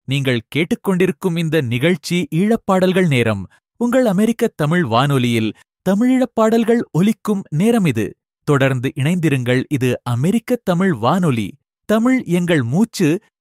நீங்கள் கேட்டுக்கொண்டிருக்கும் இந்த நிகழ்ச்சி ஈழப்பாடல்கள் நேரம். உங்கள் அமெரிக்க தமிழ் வானொலியில் தமிழீழப் பாடல்கள் ஒலிக்கும் நேரம் இது. தொடர்ந்து இணைந்திருங்கள். இது அமெரிக்க தமிழ் வானொலி. தமிழ் எங்கள் மூச்சு,